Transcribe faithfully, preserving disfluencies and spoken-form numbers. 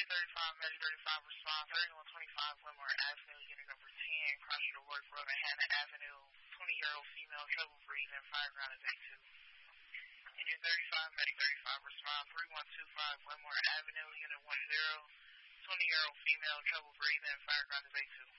thirty-five, Medi thirty-five, respond, thirty-one twenty-five, Windmore Avenue, unit number ten, Crossroad Work Road, Manhattan Avenue, twenty-year-old female, trouble breathing, fireground is A two. Unit thirty-five, Medi thirty-five, respond, thirty-one twenty-five, Windmore Avenue, unit ten, twenty-year-old female, trouble breathing, fireground is A two.